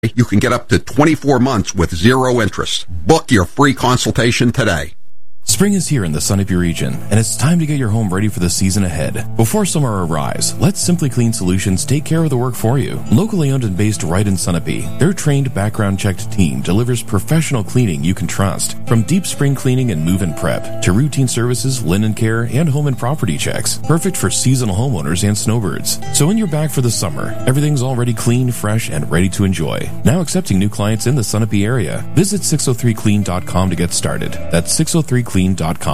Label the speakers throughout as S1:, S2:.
S1: You can get up to 24 months with zero interest. Book your free consultation today.
S2: Spring is here in the Sunapee region, and it's time to get your home ready for the season ahead. Before summer arrives, let Simply Clean Solutions take care of the work for you. Locally owned and based right in Sunapee, their trained, background-checked team delivers professional cleaning you can trust. From deep spring cleaning and move-in prep, to routine services, linen care, and home and property checks. Perfect for seasonal homeowners and snowbirds. So when you're back for the summer, everything's already clean, fresh, and ready to enjoy. Now accepting new clients in the Sunapee area. Visit 603clean.com to get started. That's 603clean.com.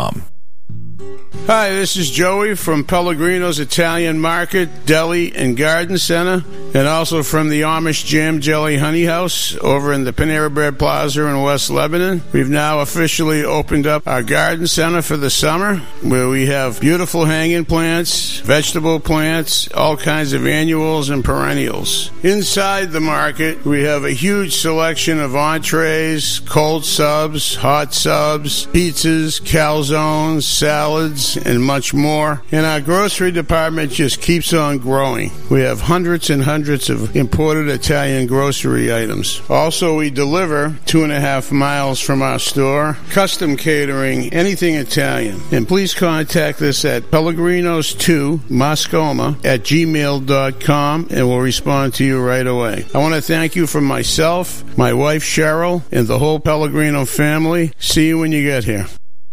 S3: Hi, this is Joey from Pellegrino's Italian Market, Deli, and Garden Center, and also from the Amish Jam Jelly Honey House over in the Panera Bread Plaza in West Lebanon. We've now officially opened up our garden center for the summer, where we have beautiful hanging plants, vegetable plants, all kinds of annuals and perennials. Inside the market, we have a huge selection of entrees, cold subs, hot subs, pizzas, calzones, salads, and much more. And our grocery department just keeps on growing. We have hundreds and hundreds of imported Italian grocery items. Also, we deliver 2.5 miles from our store. Custom catering, anything Italian. And please contact us at pellegrinos2moscoma@gmail.com and we'll respond to you right away. I want to thank you from myself, my wife Cheryl, and the whole Pellegrino family. See you when you get here.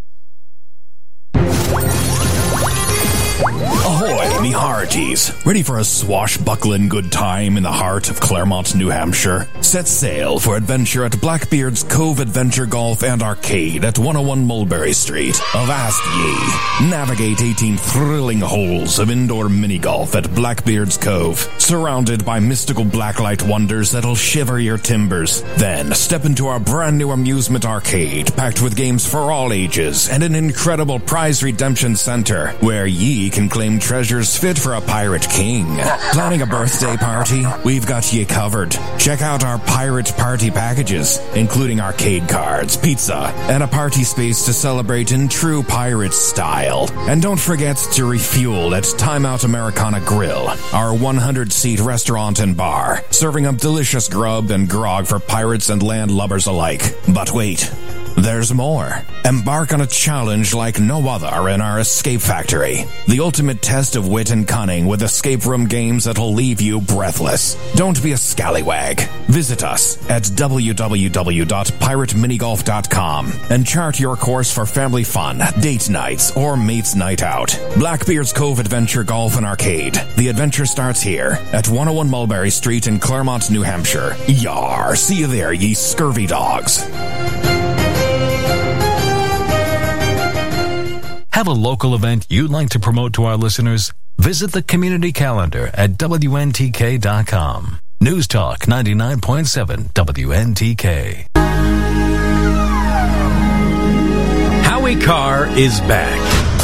S2: Ahoy, me hearties. Ready for a swashbuckling good time in the heart of Claremont, New Hampshire? Set sail for adventure at Blackbeard's Cove Adventure Golf and Arcade at 101 Mulberry Street. Avast ye. Navigate 18 thrilling holes of indoor mini-golf at Blackbeard's Cove, surrounded by mystical blacklight wonders that'll shiver your timbers. Then step into our brand new amusement arcade, packed with games for all ages and an incredible prize redemption center, where ye can claim treasures fit for a pirate king. Planning a birthday party? We've got ye covered. Check out our pirate party packages, including arcade cards, pizza, and a party space to celebrate in true pirate style. And don't forget to refuel at Time Out Americana Grill, our 100-seat restaurant and bar, serving up delicious grub and grog for pirates and landlubbers alike. But wait, there's more. Embark on a challenge like no other in our Escape Factory. The ultimate test of wit and cunning with escape room games that'll leave you breathless. Don't be a scallywag. Visit us at www.pirateminigolf.com and chart your course for family fun, date nights, or mates night out. Blackbeard's Cove Adventure Golf and Arcade. The adventure starts here at 101 Mulberry Street in Claremont, New Hampshire. Yar! See you there, ye scurvy dogs.
S4: Have a local event you'd like to promote to our listeners? Visit the community calendar at WNTK.com. News Talk 99.7 WNTK.
S5: Howie Carr is back.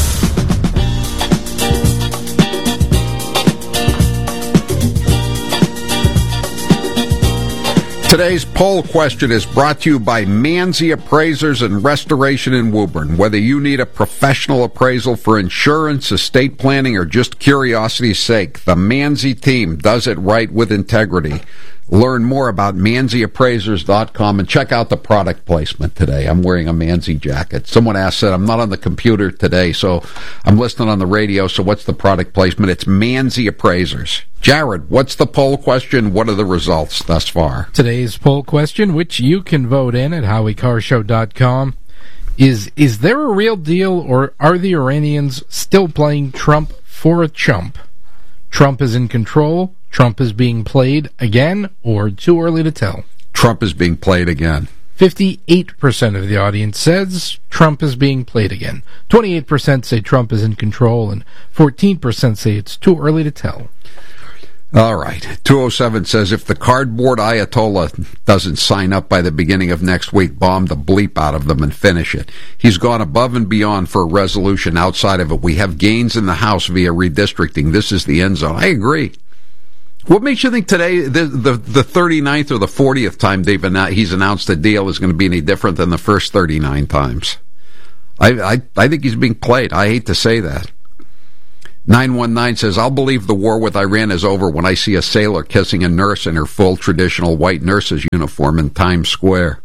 S1: Today's poll question is brought to you by Manzi Appraisers and Restoration in Woburn. Whether you need a professional appraisal for insurance, estate planning, or just curiosity's sake, the Manzi team does it right with integrity. Learn more about ManziAppraisers.com and check out the product placement today. I'm wearing a Manzi jacket. Someone asked that I'm not on the computer today, so I'm listening on the radio, so what's the product placement? It's Manzi Appraisers. Jared, what's the poll question? What are the results thus far?
S6: Today's poll question, which you can vote in at HowieCarrshow.com, is there a real deal, or are the Iranians still playing Trump for a chump? Trump is in control, Trump is being played again, or too early to tell?
S1: Trump is being played again.
S6: 58% of the audience says Trump is being played again. 28% say Trump is in control, and 14% say it's too early to tell.
S1: All right. 207 says, if the cardboard Ayatollah doesn't sign up by the beginning of next week, bomb the bleep out of them and finish it. He's gone above and beyond for a resolution. Outside of it, we have gains in the House via redistricting. This is the end zone. I agree. What makes you think today, the 39th or the 40th time he's announced the deal is going to be any different than the first 39 times? I think he's being played. I hate to say that. 919 says, I'll believe the war with Iran is over when I see a sailor kissing a nurse in her full traditional white nurse's uniform in Times Square.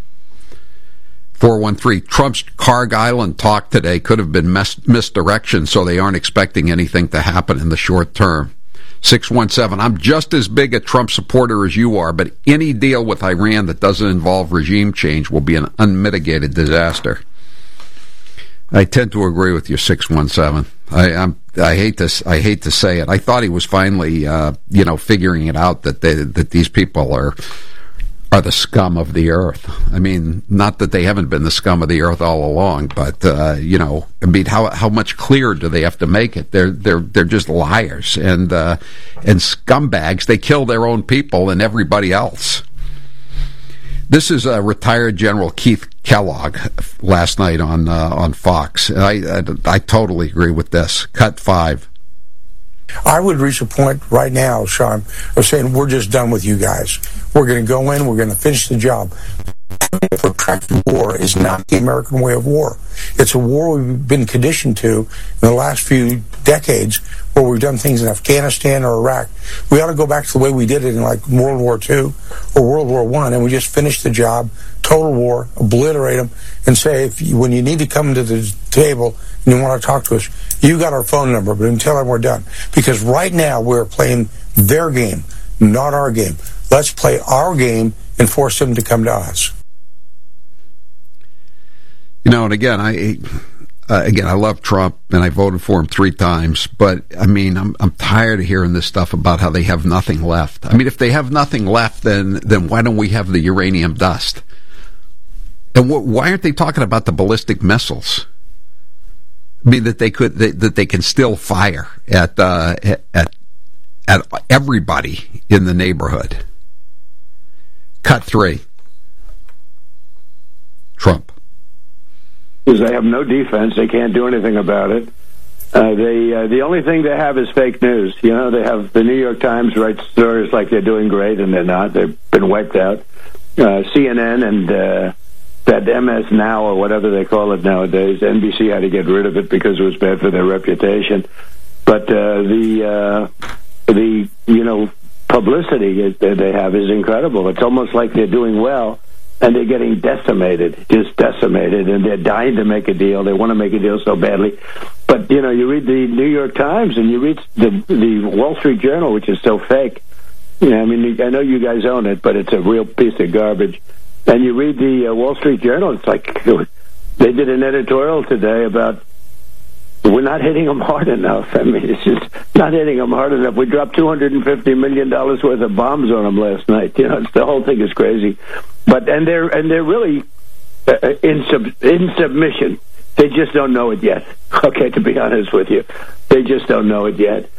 S1: 413, Trump's Carg Island talk today could have been misdirection, so they aren't expecting anything to happen in the short term. 617, I'm just as big a Trump supporter as you are, but any deal with Iran that doesn't involve regime change will be an unmitigated disaster. I tend to agree with you, 617. I hate this. I hate to say it. I thought he was finally, figuring it out that these people are the scum of the earth. I mean, not that they haven't been the scum of the earth all along, but how much clearer do they have to make it? They're just liars and scumbags. They kill their own people and everybody else. This is retired General Keith Kellogg last night on Fox. I totally agree with this. Cut 5.
S7: I would reach a point right now, Sean, of saying we're just done with you guys. We're going to go in, we're going to finish the job. Protracted war is not the American way of war. It's a war we've been conditioned to in the last few decades, where we've done things in Afghanistan or Iraq. We ought to go back to the way we did it in like World War II or World War I, and we just finish the job, total war, obliterate them, and say, when you need to come to the table and you want to talk to us, you got our phone number, but until then we're done. Because right now we're playing their game, not our game. Let's play our game and force them to come to us.
S1: And again, I love Trump, and I voted for him 3 times. But I mean, I'm tired of hearing this stuff about how they have nothing left. I mean, if they have nothing left, then why don't we have the uranium dust? And why aren't they talking about the ballistic missiles? I mean, that they can still fire at everybody in the neighborhood. Cut 3. Trump.
S8: Because they have no defense, they can't do anything about it. The only thing they have is fake news. They have the New York Times write stories like they're doing great, and they're not. They've been wiped out. CNN and that MS Now, or whatever they call it nowadays, NBC had to get rid of it because it was bad for their reputation. But the publicity that they have is incredible. It's almost like they're doing well, and they're getting decimated, and they're dying to make a deal. They want to make a deal so badly. But, you read the New York Times and you read the Wall Street Journal, which is so fake. I know you guys own it, but it's a real piece of garbage. And you read the Wall Street Journal, it's like they did an editorial today about we're not hitting them hard enough. I mean, it's just not hitting them hard enough. We dropped $250 million worth of bombs on them last night. The whole thing is crazy. But they're really in submission. They just don't know it yet. Okay, to be honest with you, they just don't know it yet.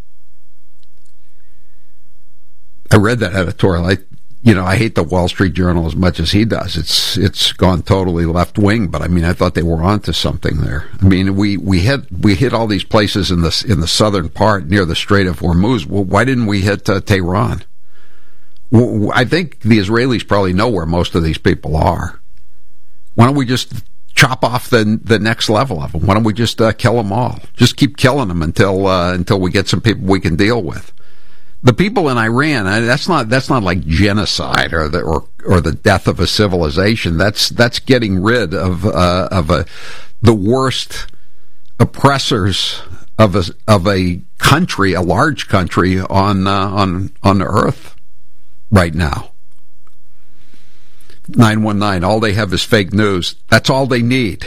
S1: I read that editorial. I hate the Wall Street Journal as much as he does. It's gone totally left wing, but I mean, I thought they were onto something there. I mean, we hit all these places in the southern part near the Strait of Hormuz. Well, why didn't we hit Tehran? I think the Israelis probably know where most of these people are. Why don't we just chop off the next level of them? Why don't we just kill them all? Just keep killing them until we get some people we can deal with. The people in Iran, that's not like genocide or the death of a civilization. That's getting rid of the worst oppressors of a country, a large country on Earth right now. 919, all they have is fake news. That's all they need.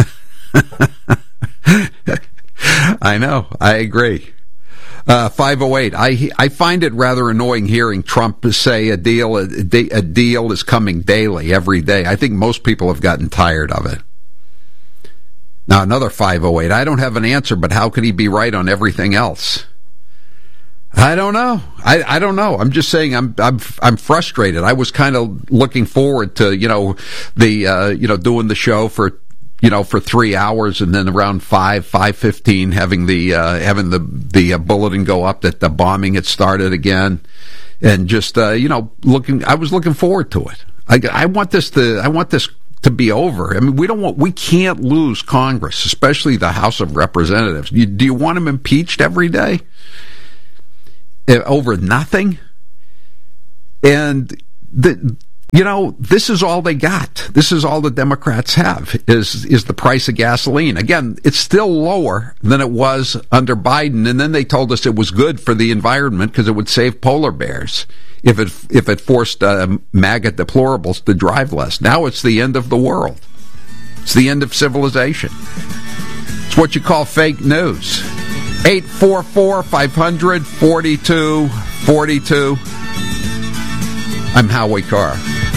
S1: I know. I agree. 508, I find it rather annoying hearing Trump say a deal is coming daily, every day. I think most people have gotten tired of it. Now, another 508, I don't have an answer, but how could he be right on everything else? I don't know. I don't know. I'm just saying I'm frustrated. I was kind of looking forward to, doing the show for 3 hours, and then around 5:15 having the bulletin go up that the bombing had started again, and just I was looking forward to it. I want this to be over. I mean, we can't lose Congress, especially the House of Representatives. Do you want them impeached every day over nothing? And this is all they got. This is all the Democrats have is the price of gasoline. Again, it's still lower than it was under Biden. And then they told us it was good for the environment because it would save polar bears if it forced MAGA deplorables to drive less. Now it's the end of the world. It's the end of civilization. It's what you call fake news. 844-500-4242. I'm Howie Carr.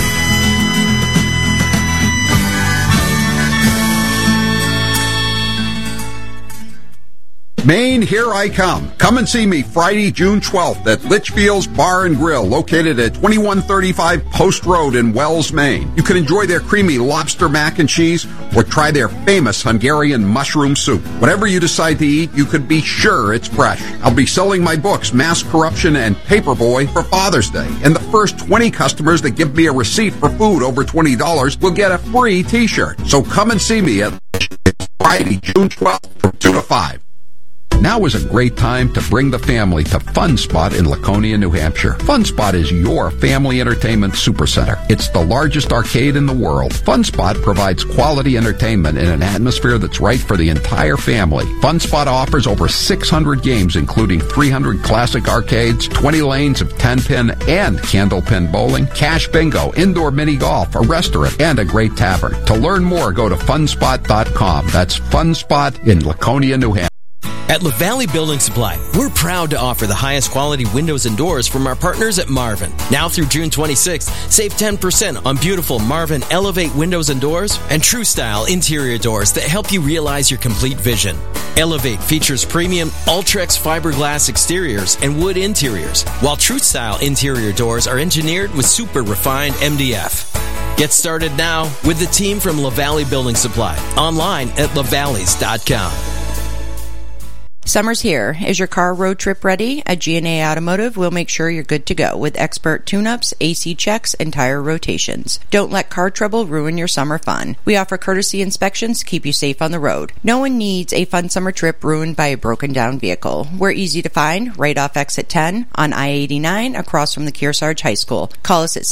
S1: Maine, here I come. Come and see me Friday, June 12th at Litchfield's Bar and Grill, located at 2135 Post Road in Wells, Maine. You can enjoy their creamy lobster mac and cheese or try their famous Hungarian mushroom soup. Whatever you decide to eat, you can be sure it's fresh. I'll be selling my books, Mass Corruption and Paperboy, for Father's Day. And the first 20 customers that give me a receipt for food over $20 will get a free t-shirt. So come and see me at Friday, June 12th from 2 to 5. Now is a great time to bring the family to Fun Spot in Laconia, New Hampshire. Fun Spot is your family entertainment supercenter. It's the largest arcade in the world. Fun Spot provides quality entertainment in an atmosphere that's right for the entire family. Fun Spot offers over 600 games, including 300 classic arcades, 20 lanes of 10-pin and candlepin bowling, cash bingo, indoor mini golf, a restaurant, and a great tavern. To learn more, go to funspot.com. That's Fun Spot in Laconia, New Hampshire.
S9: At LaValley Building Supply, we're proud to offer the highest quality windows and doors from our partners at Marvin. Now through June 26th, save 10% on beautiful Marvin Elevate windows and doors and True Style interior doors that help you realize your complete vision. Elevate features premium Ultrex fiberglass exteriors and wood interiors, while True Style interior doors are engineered with super refined MDF. Get started now with the team from LaValley Building Supply, online at lavalleys.com.
S10: Summer's here. Is your car road trip ready? At G&A Automotive, we'll make sure you're good to go with expert tune-ups, AC checks, and tire rotations. Don't let car trouble ruin your summer fun. We offer courtesy inspections to keep you safe on the road. No one needs a fun summer trip ruined by a broken-down vehicle. We're easy to find right off exit 10 on I-89 across from the Kearsarge High School. Call us at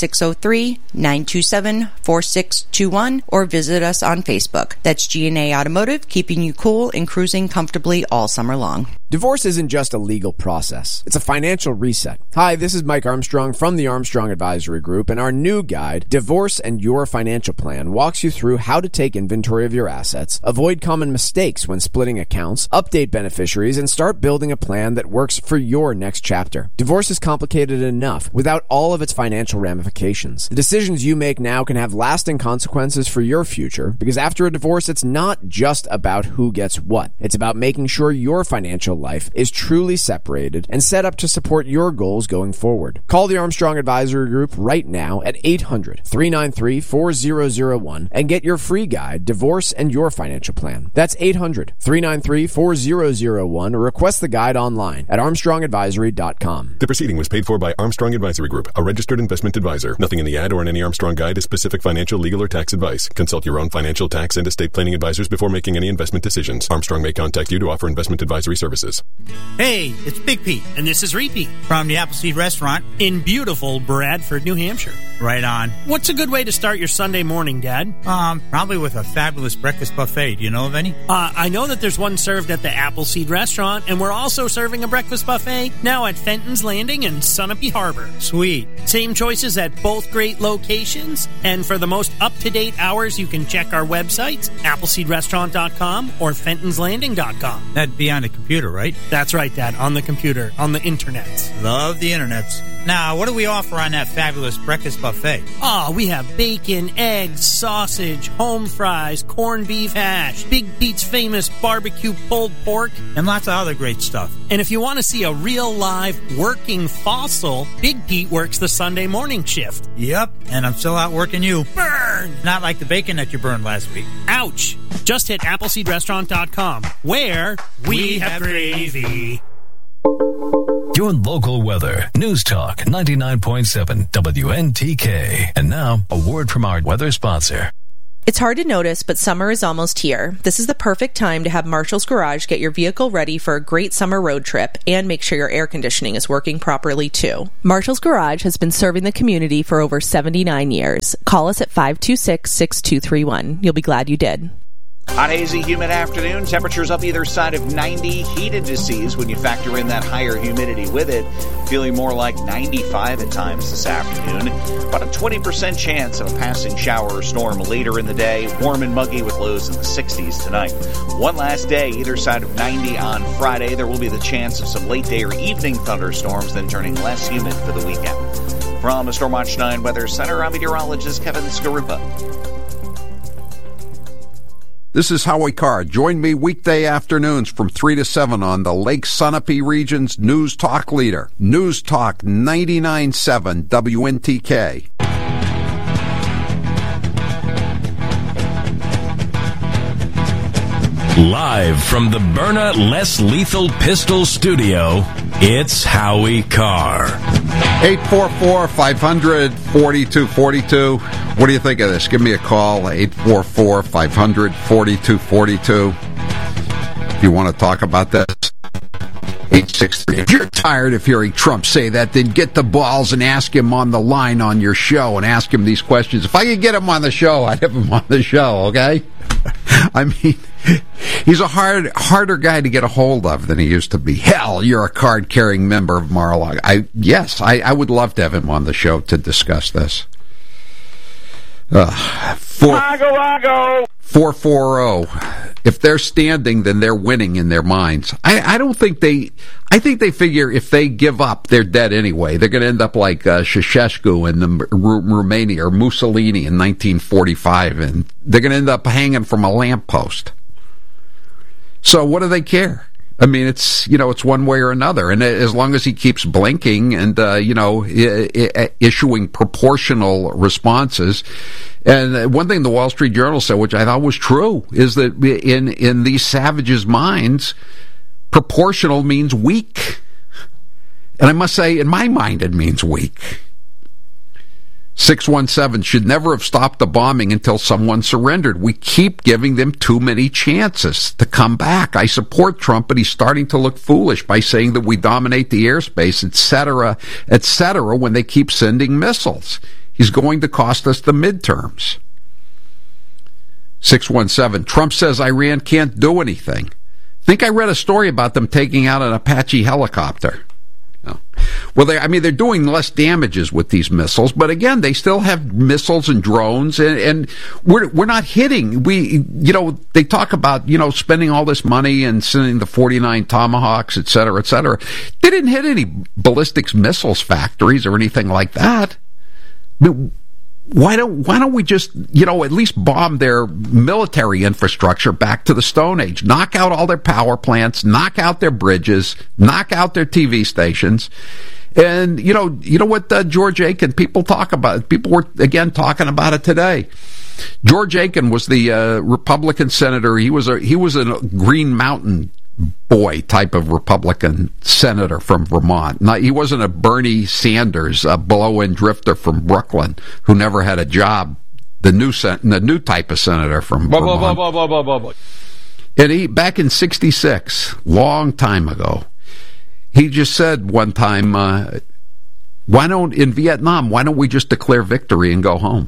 S10: 603-927-4621 or visit us on Facebook. That's G&A Automotive, keeping you cool and cruising comfortably all summer long.
S11: Divorce isn't just a legal process. It's a financial reset. Hi, this is Mike Armstrong from the Armstrong Advisory Group, and our new guide, Divorce and Your Financial Plan, walks you through how to take inventory of your assets, avoid common mistakes when splitting accounts, update beneficiaries, and start building a plan that works for your next chapter. Divorce is complicated enough without all of its financial ramifications. The decisions you make now can have lasting consequences for your future, because after a divorce, it's not just about who gets what. It's about making sure your financial life is truly separated and set up to support your goals going forward. Call the Armstrong Advisory Group right now at 800-393-4001 and get your free guide, Divorce and Your Financial Plan. That's 800-393-4001 or request the guide online at armstrongadvisory.com.
S12: The proceeding was paid for by Armstrong Advisory Group, a registered investment advisor. Nothing in the ad or in any Armstrong guide is specific financial, legal, or tax advice. Consult your own financial, tax, and estate planning advisors before making any investment decisions. Armstrong may contact you to offer investment advisory services.
S13: Hey, it's Big Pete, and this is Repeat from the Appleseed Restaurant in beautiful Bradford, New Hampshire. Right on. What's a good way to start your Sunday morning, Dad?
S14: Probably with a fabulous breakfast buffet. Do you know of any?
S13: I know that there's one served at the Appleseed Restaurant, and we're also serving a breakfast buffet now at Fenton's Landing and Sunapee Harbor.
S14: Sweet.
S13: Same choices at both great locations, and for the most up-to-date hours, you can check our websites, appleseedrestaurant.com or fentonslanding.com.
S14: That'd be on the computer, right?
S13: That's right, Dad, on the computer, on the internets.
S14: Love the internets. Now, what do we offer on that fabulous breakfast buffet?
S13: We have bacon, eggs, sausage, home fries, corned beef hash, Big Pete's famous barbecue pulled pork,
S14: and lots of other great stuff.
S13: And if you want to see a real live working fossil, Big Pete works the Sunday morning shift.
S14: Yep, and I'm still out working you.
S13: Burn!
S14: Not like the bacon that you burned last week.
S13: Ouch! Just hit AppleseedRestaurant.com, where we have gravy.
S4: Your local weather. News Talk 99.7 WNTK. And now, a word from our weather sponsor.
S15: It's hard to notice, but summer is almost here. This is the perfect time to have Marshall's Garage get your vehicle ready for a great summer road trip and make sure your air conditioning is working properly, too. Marshall's Garage has been serving the community for over 79 years. Call us at 526-6231. You'll be glad you did.
S16: Hot, hazy, humid afternoon. Temperatures up either side of 90. Heated to seas when you factor in that higher humidity with it. Feeling more like 95 at times this afternoon. About a 20% chance of a passing shower or storm later in the day. Warm and muggy with lows in the 60s tonight. One last day, either side of 90 on Friday. There will be the chance of some late day or evening thunderstorms, then turning less humid for the weekend. From the Stormwatch 9 Weather Center, I'm meteorologist Kevin Skarupa.
S1: This is Howie Carr. Join me weekday afternoons from 3 to 7 on the Lake Sunapee region's News Talk leader. News Talk 99.7 WNTK.
S5: Live from the Byrna Less Lethal Pistol Studio, it's Howie Carr.
S1: 844-500-4242. What do you think of this? Give me a call, 844-500-4242. If you want to talk about this, 863. If you're tired of hearing Trump say that, then get the balls and ask him on the line on your show and ask him these questions. If I could get him on the show, I'd have him on the show, okay? I mean, he's a harder guy to get a hold of than he used to be. Hell, you're a card-carrying member of Mar-a-Lago. I would love to have him on the show to discuss this. 440. If they're standing, then they're winning in their minds. I think they figure if they give up, they're dead anyway. They're going to end up like Ceausescu in Romania or Mussolini in 1945, and they're going to end up hanging from a lamppost. So what do they care? I mean, it's one way or another. And as long as he keeps blinking and, issuing proportional responses. And one thing the Wall Street Journal said, which I thought was true, is that in these savages' minds, proportional means weak. And I must say, in my mind, it means weak. 617 should never have stopped the bombing until someone surrendered. We keep giving them too many chances to come back. I support Trump, but he's starting to look foolish by saying that we dominate the airspace, etc., when they keep sending missiles. He's going to cost us the midterms. 617, Trump says Iran can't do anything. I think I read a story about them taking out an Apache helicopter. Well, they're doing less damages with these missiles, but again, they still have missiles and drones, and we're not hitting. They talk about, spending all this money and sending the 49 Tomahawks, et cetera, et cetera. They didn't hit any ballistics missiles factories or anything like that. Why don't we just, at least bomb their military infrastructure back to the Stone Age? Knock out all their power plants, knock out their bridges, knock out their TV stations. And, you know what George Aiken, people were, again, talking about it today. George Aiken was the Republican senator. He was a Green Mountain boy type of Republican senator from Vermont. He wasn't a Bernie Sanders, a blow-in drifter from Brooklyn who never had a job. The new type of senator from Vermont. And he, back in '66, long time ago, he just said one time, in Vietnam, why don't we just declare victory and go home?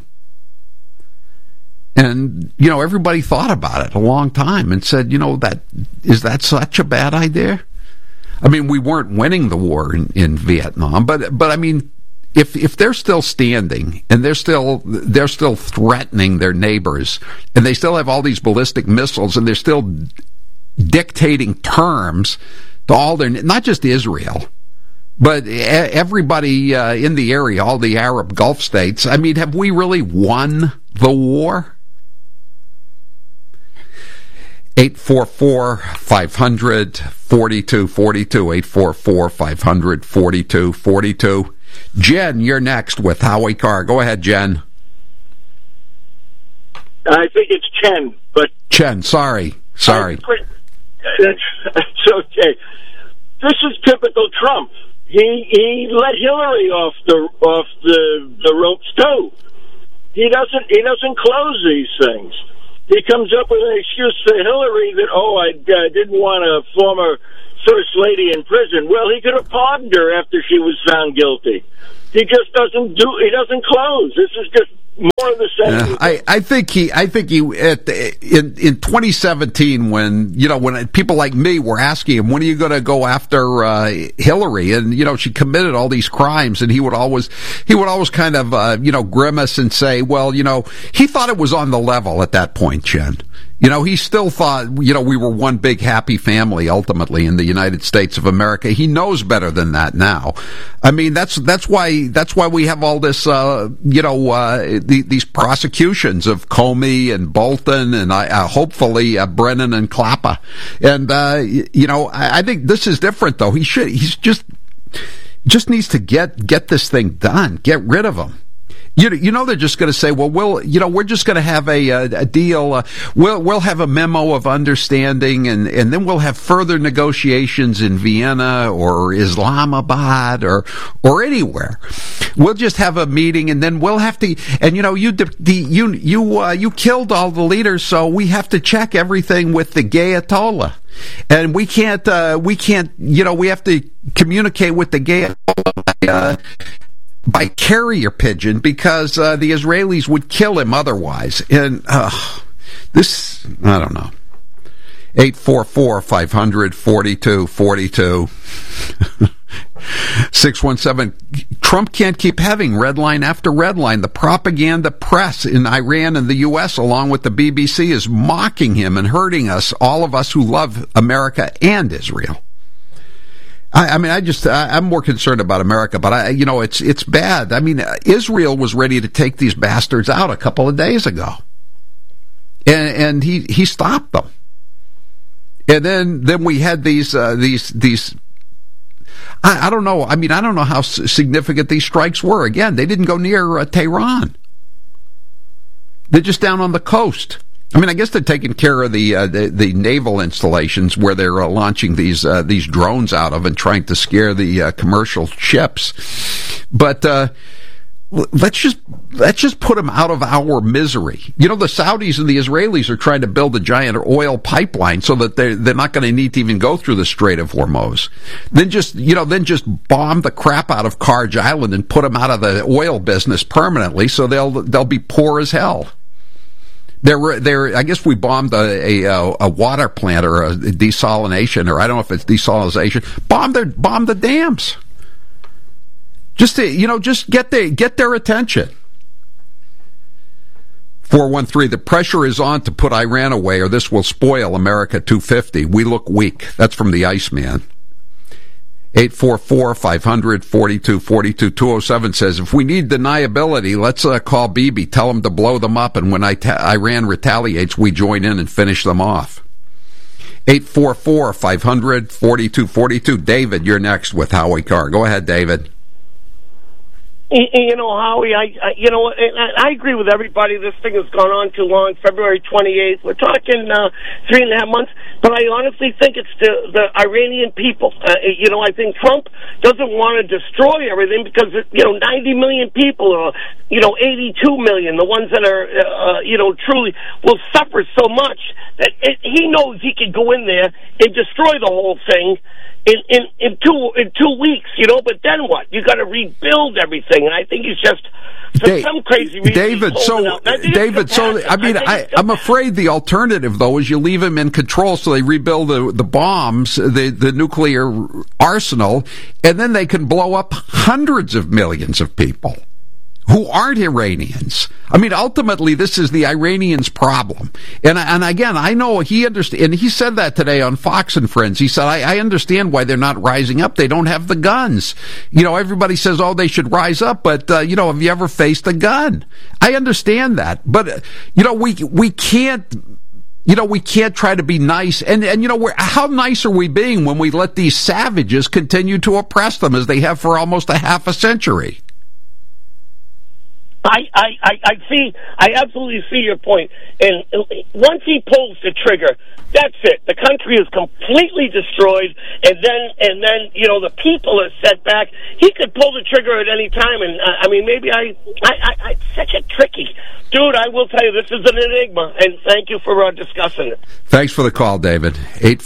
S1: And, everybody thought about it a long time and said, is that such a bad idea? I mean, we weren't winning the war in Vietnam, but I mean, if they're still standing and they're still threatening their neighbors and they still have all these ballistic missiles and they're still dictating terms to all their, not just Israel, but everybody in the area, all the Arab Gulf states, I mean, have we really won the war? 844-500-4242, 844-500-4242. Jen, you're next with Howie Carr. Go ahead, Jen.
S17: I think it's Chen, but...
S1: Chen, sorry.
S17: That's okay. This is typical Trump. He let Hillary off the ropes too. he doesn't close these things. He comes up with an excuse to Hillary that, I didn't want a former first lady in prison. Well, he could have pardoned her after she was found guilty. He just doesn't close. This is just more of the same.
S1: I think he in 2017 when people like me were asking him, when are you going to go after Hillary, and she committed all these crimes, and he would always kind of grimace and say, well, he thought it was on the level at that point, Jen. He still thought, we were one big happy family ultimately in the United States of America. He knows better than that now. I mean, that's why we have all this, these prosecutions of Comey and Bolton and hopefully Brennan and Clapper. And I think this is different though. He's just needs to get this thing done. Get rid of him. They're just going to say, well, we're just going to have a deal. We'll have a memo of understanding, and then we'll have further negotiations in Vienna or Islamabad or anywhere. We'll just have a meeting, and then we'll have to. And you killed all the leaders, so we have to check everything with the gay Ayatollah. And we have to communicate with the gay Ayatollah by carrier pigeon, because the Israelis would kill him otherwise. And this, I don't know. 844-500-4242. 617. Trump can't keep having red line after red line. The propaganda press in Iran and the U.S., along with the BBC, is mocking him and hurting us, all of us who love America and Israel. I'm more concerned about America, but it's bad. I mean, Israel was ready to take these bastards out a couple of days ago, and he stopped them. And then we had these. I don't know. I mean, I don't know how significant these strikes were. Again, they didn't go near Tehran. They're just down on the coast. I mean, I guess they're taking care of the naval installations where they're launching these drones out of and trying to scare the commercial ships. But let's just put them out of our misery. The Saudis and the Israelis are trying to build a giant oil pipeline so that they're not going to need to even go through the Strait of Hormuz. Then just bomb the crap out of Karj Island and put them out of the oil business permanently, so they'll be poor as hell. I guess we bombed a water plant or a desalination, or I don't know if it's desalination. Bomb the dams. Just get their attention. 413. The pressure is on to put Iran away, or this will spoil America 250. We look weak. That's from the Iceman. 844-500-4242. 207 says, if we need deniability, let's call Bibi, tell him to blow them up, and when Iran retaliates, we join in and finish them off. 844-500-4242. David, you're next with Howie Carr. Go ahead, David.
S17: Howie, I agree with everybody. This thing has gone on too long. February 28th. We're talking 3.5 months. But I honestly think it's the Iranian people. I think Trump doesn't want to destroy everything because, 90 million people, or, 82 million, the ones that are, truly will suffer so much that he knows he could go in there and destroy the whole thing in 2 weeks, but then what? You got to rebuild everything, and I think he's just for some crazy reason.
S1: David, I'm afraid the alternative though is you leave him in control, so they rebuild the bombs, the nuclear arsenal, and then they can blow up hundreds of millions of people who aren't Iranians. I mean, ultimately, this is the Iranians' problem. And again, I know he understands, and he said that today on Fox and Friends. He said, I understand why they're not rising up. They don't have the guns. Everybody says, they should rise up, but, have you ever faced a gun? I understand that. But, we can't try to be nice. And how nice are we being when we let these savages continue to oppress them as they have for almost a half a century?
S17: I see. I absolutely see your point. And once he pulls the trigger, that's it. The country is completely destroyed. And then the people are set back. He could pull the trigger at any time. And maybe such a tricky dude. I will tell you, this is an enigma. And thank you for discussing it.
S1: Thanks for the call, David.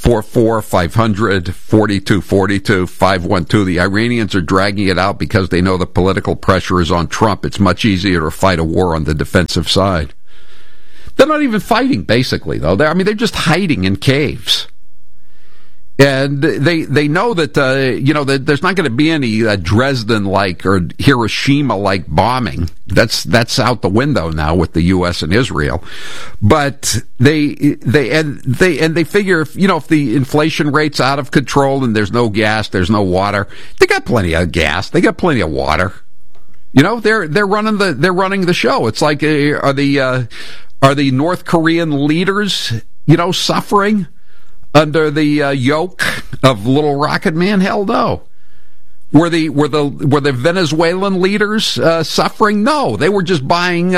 S1: 844-500-4242, 512. The Iranians are dragging it out because they know the political pressure is on Trump. It's much easier to fight a war on the defensive side. They're not even fighting, basically, though. They're just hiding in caves. And they know that, that there's not going to be any Dresden-like or Hiroshima-like bombing. That's out the window now with the U.S. and Israel. But they figure if the inflation rate's out of control and there's no gas, there's no water, they got plenty of gas, they got plenty of water. They're running the show. It's like are the North Korean leaders suffering under the yoke of Little Rocket Man? Hell no. Were the Venezuelan leaders suffering? No, they were just buying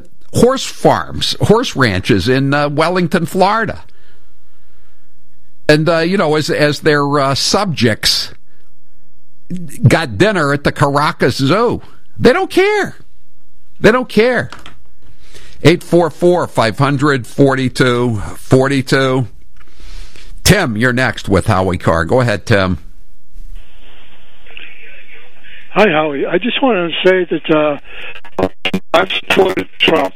S1: horse ranches in Wellington, Florida, and as their subjects got dinner at the Caracas Zoo. They don't care. 844-500-4242. Tim, you're next with Howie Carr. Go ahead, Tim.
S18: Hi, Howie. I just wanted to say that I've supported Trump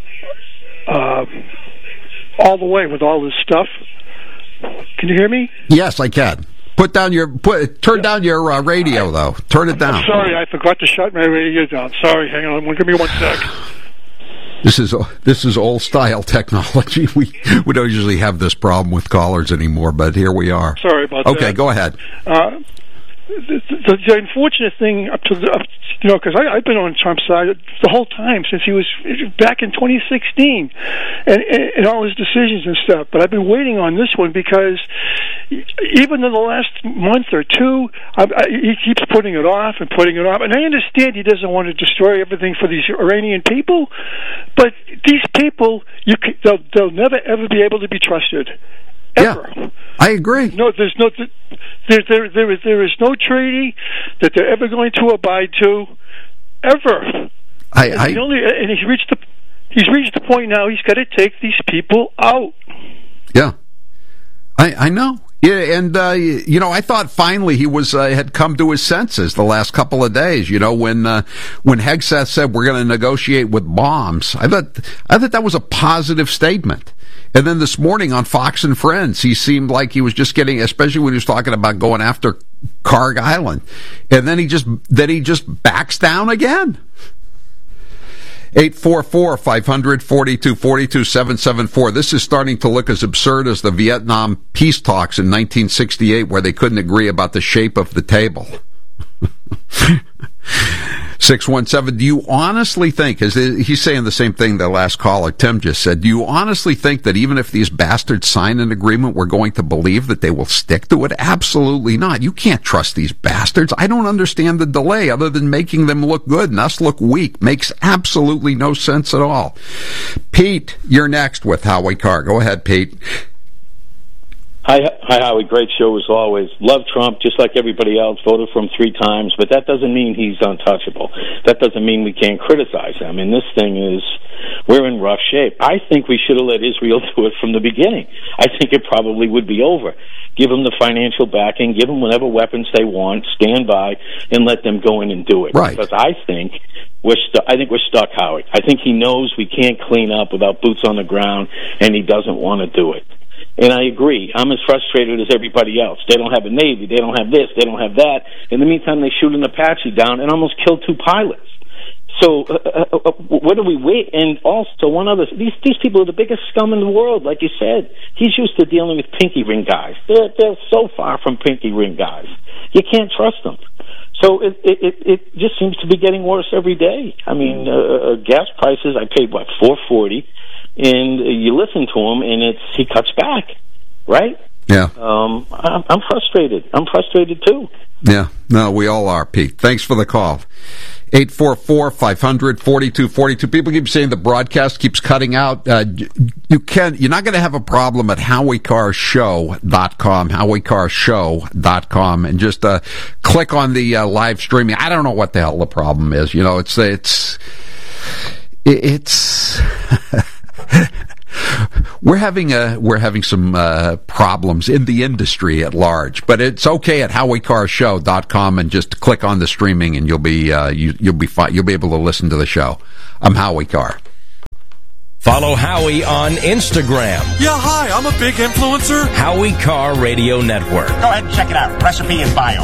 S18: all the way with all this stuff. Can you hear me?
S1: Yes, I can. Turn down your radio, though. Turn it down.
S18: I'm sorry, I forgot to shut my radio down. Sorry, hang on. Give me 1 sec.
S1: This is old style technology. We don't usually have this problem with callers anymore, but here we are.
S18: Sorry about that.
S1: Okay, go ahead.
S18: The unfortunate thing because I've been on Trump's side the whole time since he was back in 2016 and all his decisions and stuff, but I've been waiting on this one because even in the last month or two he keeps putting it off, and I understand he doesn't want to destroy everything for these Iranian people, but these people they'll never ever be able to be trusted. Ever.
S1: Yeah, I agree.
S18: No, there is no treaty that they're ever going to abide to, ever. And he's reached the point now. He's got to take these people out.
S1: Yeah, I know. Yeah, and I thought finally he had come to his senses the last couple of days. When Hegseth said we're going to negotiate with bombs, I thought that was a positive statement. And then this morning on Fox and Friends, he seemed like he was just getting, especially when he was talking about going after Karg Island, and then he just backs down again. 844-500-4242-774. This is starting to look as absurd as the Vietnam peace talks in 1968, where they couldn't agree about the shape of the table. 617, do you honestly think, he's saying the same thing the last caller, Tim, just said, do you honestly think that even if these bastards sign an agreement, we're going to believe that they will stick to it? Absolutely not. You can't trust these bastards. I don't understand the delay other than making them look good and us look weak. Makes absolutely no sense at all. Pete, you're next with Howie Carr. Go ahead, Pete.
S19: Hi, Howie. Great show as always. Love Trump just like everybody else. Voted for him 3 times, but that doesn't mean he's untouchable. That doesn't mean we can't criticize him. And this thing is, we're in rough shape. I think we should have let Israel do it from the beginning. I think it probably would be over. Give them the financial backing, give them whatever weapons they want, stand by, and let them go in and do it.
S1: Right.
S19: Because I think we're stuck, Howie. I think he knows we can't clean up without boots on the ground, and he doesn't want to do it. And I agree. I'm as frustrated as everybody else. They don't have a Navy. They don't have this. They don't have that. In the meantime, they shoot an Apache down and almost kill 2 pilots. So what do we wait? And also, one other, these people are the biggest scum in the world, like you said. He's used to dealing with pinky ring guys. They're so far from pinky ring guys. You can't trust them. So it just seems to be getting worse every day. I mean, gas prices, I paid, $4.40. And you listen to him, and he cuts back, right?
S1: Yeah.
S19: I'm frustrated. I'm frustrated too.
S1: Yeah. No, we all are, Pete. Thanks for the call. 844-500-4242. People keep saying the broadcast keeps cutting out. You're not going to have a problem at HowieCarShow.com, HowieCarShow.com, and just click on the live streaming. I don't know what the hell the problem is. You know, it's We're having some problems in the industry at large, but it's okay at HowieCarShow.com, and just click on the streaming, and you'll be fine. You'll be able to listen to the show. I'm Howie Carr.
S5: Follow Howie on Instagram.
S20: Yeah, hi, I'm a big influencer.
S5: Howie Carr Radio Network.
S20: Go ahead and check it out. Recipe and bio.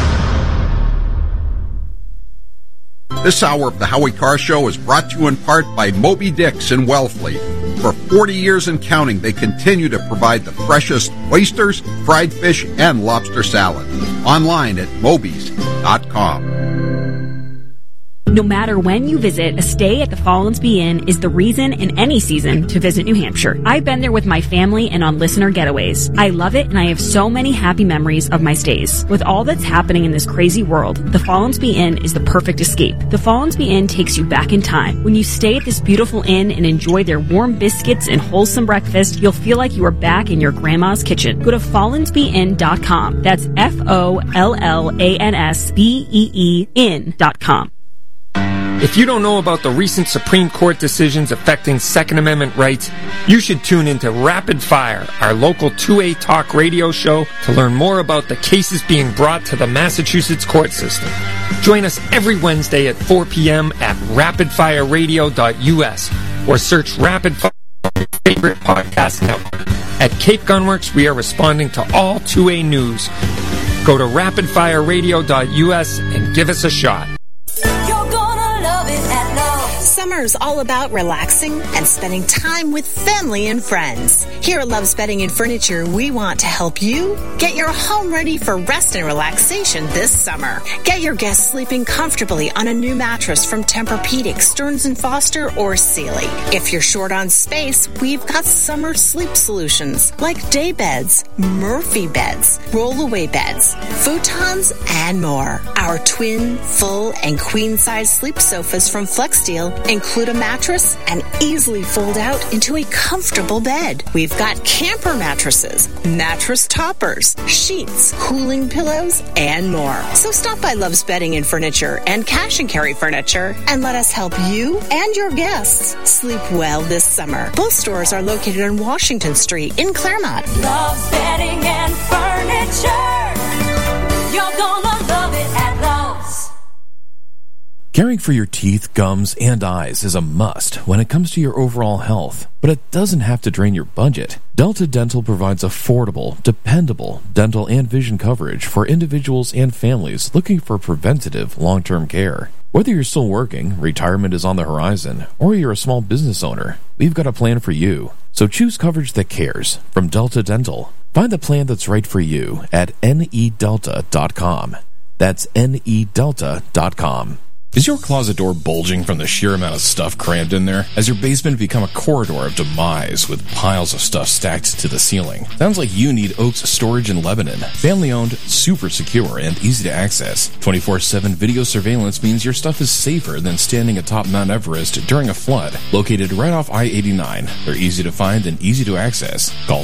S1: This hour of the Howie Carr Show is brought to you in part by Moby Dick's in Wellfleet. For 40 years and counting, they continue to provide the freshest oysters, fried fish, and lobster salad. Online at mobys.com.
S21: No matter when you visit, a stay at the Follansbee Inn is the reason in any season to visit New Hampshire. I've been there with my family and on listener getaways. I love it, and I have so many happy memories of my stays. With all that's happening in this crazy world, the Follansbee Inn is the perfect escape. The Follansbee Inn takes you back in time. When you stay at this beautiful inn and enjoy their warm biscuits and wholesome breakfast, you'll feel like you are back in your grandma's kitchen. Go to FollansbeeInn.com. That's FOLLANSBEE inn.com.
S22: If you don't know about the recent Supreme Court decisions affecting Second Amendment rights, you should tune into Rapid Fire, our local 2A talk radio show, to learn more about the cases being brought to the Massachusetts court system. Join us every Wednesday at 4 p.m. at rapidfireradio.us or search Rapid Fire on your favorite podcast network. At Cape Gunworks, we are responding to all 2A news. Go to rapidfireradio.us and give us a shot.
S23: Summer's all about relaxing and spending time with family and friends. Here at Love's Bedding and Furniture, we want to help you get your home ready for rest and relaxation this summer. Get your guests sleeping comfortably on a new mattress from Tempur-Pedic, Stearns & Foster, or Sealy. If you're short on space, we've got summer sleep solutions like day beds, Murphy beds, rollaway beds, futons, and more. Our twin, full, and queen-size sleep sofas from FlexSteel include a mattress and easily fold out into a comfortable bed. We've got camper mattresses, mattress toppers, sheets, cooling pillows, and more. So stop by Love's Bedding and Furniture and Cash and Carry Furniture and let us help you and your guests sleep well this summer. Both stores are located on Washington Street in Claremont.
S24: Love's Bedding and Furniture. You're gonna love it at Love's.
S2: Caring for your teeth, gums, and eyes is a must when it comes to your overall health, but it doesn't have to drain your budget. Delta Dental provides affordable, dependable dental and vision coverage for individuals and families looking for preventative long-term care. Whether you're still working, retirement is on the horizon, or you're a small business owner, we've got a plan for you. So choose coverage that cares from Delta Dental. Find the plan that's right for you at nedelta.com. That's nedelta.com. Is your closet door bulging from the sheer amount of stuff crammed in there? Has your basement become a corridor of demise with piles of stuff stacked to the ceiling? Sounds like you need Oaks Storage in Lebanon. Family owned, super secure, and easy to access. 24/7 video surveillance means your stuff is safer than standing atop Mount Everest during a flood. Located right off I-89, they're easy to find and easy to access. Call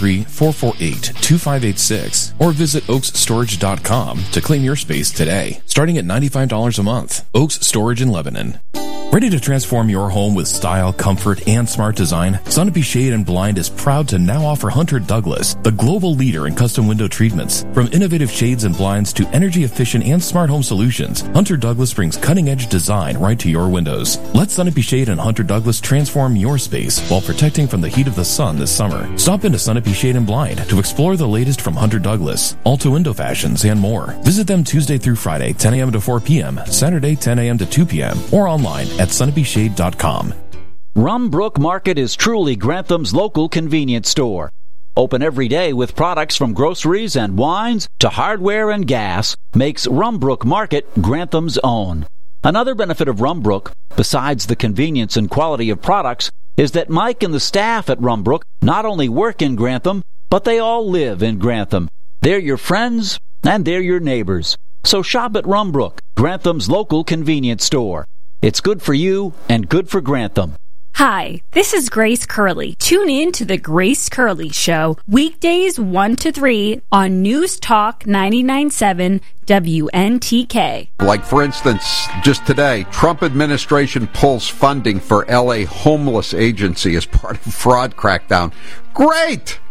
S2: 603-448-2586 or visit oaksstorage.com to claim your space today, starting at $95 a month. Oaks Storage in Lebanon. Ready to transform your home with style, comfort, and smart design? Sunapee Shade and Blind is proud to now offer Hunter Douglas, the global leader in custom window treatments. From innovative shades and blinds to energy-efficient and smart home solutions, Hunter Douglas brings cutting-edge design right to your windows. Let Sunapee Shade and Hunter Douglas transform your space while protecting from the heat of the sun this summer. Stop into Sunapee Shade and Blind to explore the latest from Hunter Douglas, Alta Window Fashions, and more. Visit them Tuesday through Friday, 10 a.m. to 4 p.m., Saturday, 10 a.m. to 2 p.m., or online at sunapeeshade.com.
S25: Rumbrook Market is truly Grantham's local convenience store. Open every day with products from groceries and wines to hardware and gas makes Rumbrook Market Grantham's own. Another benefit of Rumbrook, besides the convenience and quality of products, is that Mike and the staff at Rumbrook not only work in Grantham, but they all live in Grantham. They're your friends and they're your neighbors. So shop at Rumbrook, Grantham's local convenience store. It's good for you and good for Grantham.
S21: Hi, this is Grace Curley. Tune in to The Grace Curley Show, weekdays 1 to 3 on News Talk 99.7 WNTK.
S1: Like, for instance, just today, Trump administration pulls funding for LA homeless agency as part of fraud crackdown. Great!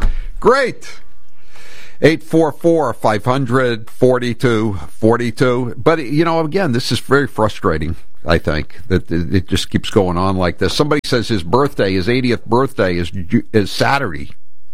S1: 844-500-4242. But, again, this is very frustrating. I think that it just keeps going on like this. Somebody says his 80th birthday is Saturday.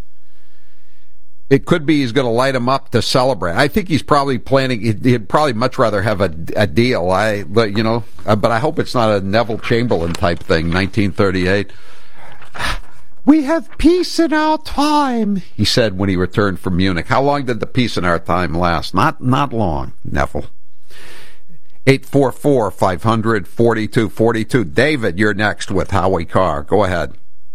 S1: It could be he's going to light him up to celebrate. I think he's probably planning. He'd probably much rather have a deal. But I hope it's not a Neville Chamberlain type thing. 1938. We have peace in our time, he said when he returned from Munich. How long did the peace in our time last? Not long, Neville. 844-500-4242. David, you're next with Howie Carr. Go ahead.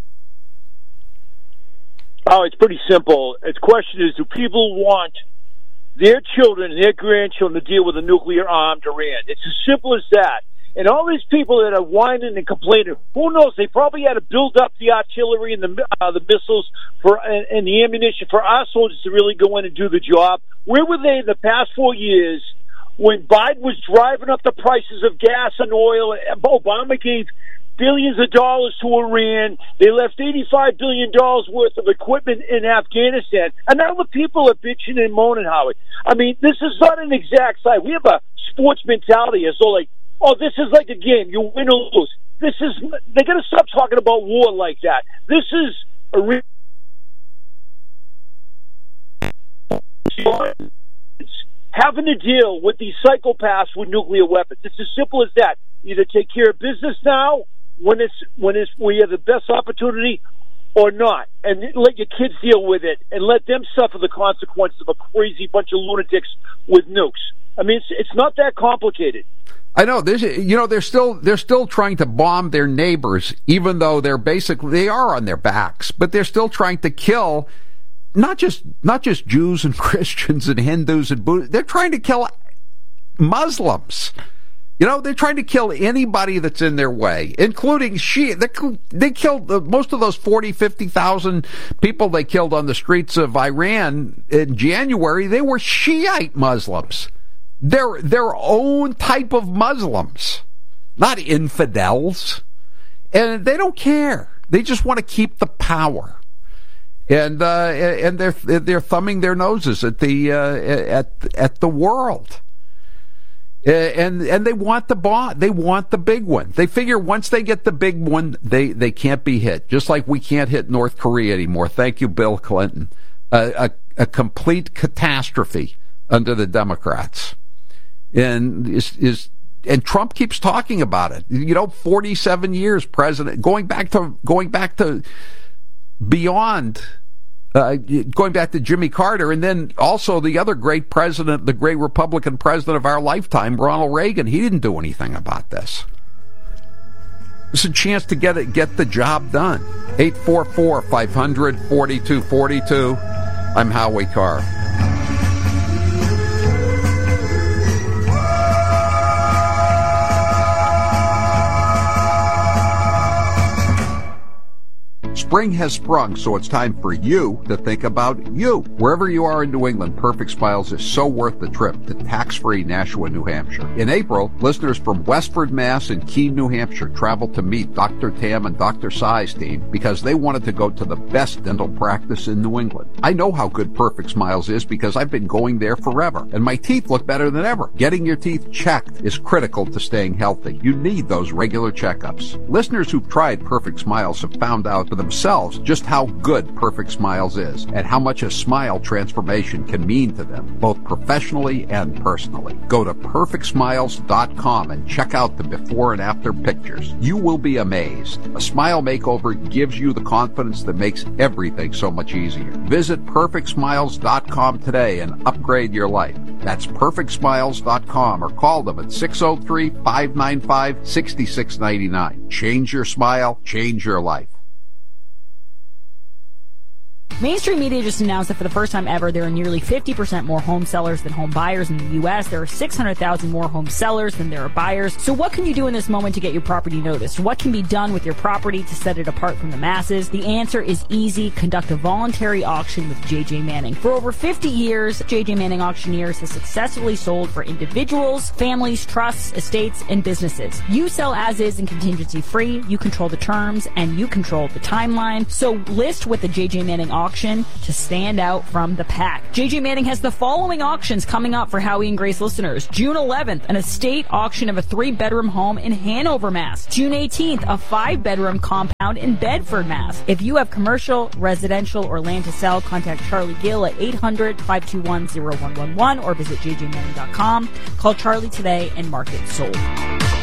S3: Oh, it's pretty simple. The question is, do people want their children and their grandchildren to deal with a nuclear-armed Iran? It's as simple as that. And all these people that are whining and complaining, who knows? They probably had to build up the artillery and the missiles and the ammunition for our soldiers to really go in and do the job. Where were they in the past 4 years when Biden was driving up the prices of gas and oil? Obama gave billions of dollars to Iran. They left $85 billion worth of equipment in Afghanistan. And now the people are bitching and moaning, Howard. I mean, this is not an exact science. We have a sports mentality as though, like, oh, this is like a game. You win or lose. They got to stop talking about war like that. This is a real having to deal with these psychopaths with nuclear weapons. It's as simple as that. Either take care of business now when we have the best opportunity, or not, and let your kids deal with it and let them suffer the consequences of a crazy bunch of lunatics with nukes. I mean, it's not that complicated.
S1: I know this. They're still trying to bomb their neighbors, even though they are on their backs, but they're still trying to kill not just Jews and Christians and Hindus and Buddhists. They're trying to kill Muslims. They're trying to kill anybody that's in their way, including Shia. They killed most of those 50,000 people they killed on the streets of Iran in January. They were Shiite Muslims. They're their own type of Muslims, not infidels. And they don't care. They just want to keep the power. And they're thumbing their noses at the world. And they want the bomb. They want the big one. They figure once they get the big one, they can't be hit. Just like we can't hit North Korea anymore. Thank you, Bill Clinton. A complete catastrophe under the Democrats. And Trump keeps talking about it. 47 years president, going back to beyond. Going back to Jimmy Carter, and then also the other great president, the great Republican president of our lifetime, Ronald Reagan. He didn't do anything about this. It's a chance to get the job done. 844-500-4242. I'm Howie Carr. Spring has sprung, so it's time for you to think about you. Wherever you are in New England, Perfect Smiles is so worth the trip to tax-free Nashua, New Hampshire. In April, listeners from Westford, Mass. and Keene, New Hampshire traveled to meet Dr. Tam and Dr. Sai's team because they wanted to go to the best dental practice in New England. I know how good Perfect Smiles is because I've been going there forever, and my teeth look better than ever. Getting your teeth checked is critical to staying healthy. You need those regular checkups. Listeners who've tried Perfect Smiles have found out for themselves just how good Perfect Smiles is and how much a smile transformation can mean to them, both professionally and personally. Go to perfectsmiles.com and check out the before and after pictures. You will be amazed. A smile makeover gives you the confidence that makes everything so much easier. Visit perfectsmiles.com today and upgrade your life. That's perfectsmiles.com or call them at 603-595-6699. Change your smile, change your life.
S21: Mainstream media just announced that for the first time ever, there are nearly 50% more home sellers than home buyers in the U.S. There are 600,000 more home sellers than there are buyers. So what can you do in this moment to get your property noticed? What can be done with your property to set it apart from the masses? The answer is easy. Conduct a voluntary auction with J.J. Manning. For over 50 years, J.J. Manning Auctioneers has successfully sold for individuals, families, trusts, estates, and businesses. You sell as is and contingency free. You control the terms and you control the timeline. So list with the J.J. Manning auction to stand out from the pack. J.J. Manning has the following auctions coming up for Howie and Grace listeners. June 11th, an estate auction of a 3-bedroom home in Hanover, Mass. June 18th, a 5-bedroom compound in Bedford, Mass. If you have commercial, residential, or land to sell, contact Charlie Gill at 800-521-0111 or visit jjmanning.com. Call Charlie today and mark it sold.